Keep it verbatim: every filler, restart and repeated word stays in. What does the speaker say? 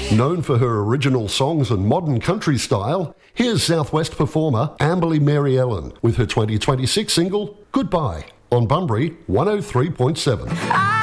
Known for her original songs and modern country style, here's Southwest performer Amberly Mary Ellen with her twenty twenty-six single, Goodbye, on Bunbury one oh three point seven.